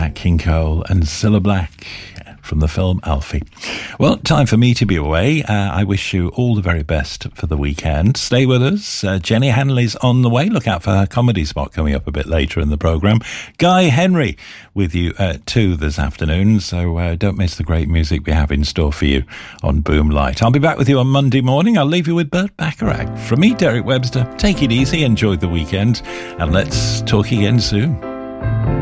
Nat King Cole and Cilla Black from the film Alfie. Well, time for me to be away. I wish you all the very best for the weekend. Stay with us. Jenny Hanley's on the way. Look out for her comedy spot coming up a bit later in the programme. Guy Henry with you at 2 this afternoon, so don't miss the great music we have in store for you on Boom Light. I'll be back with you on Monday morning. I'll leave you with Burt Bacharach. From me, Derek Webster, take it easy, enjoy the weekend, and let's talk again soon.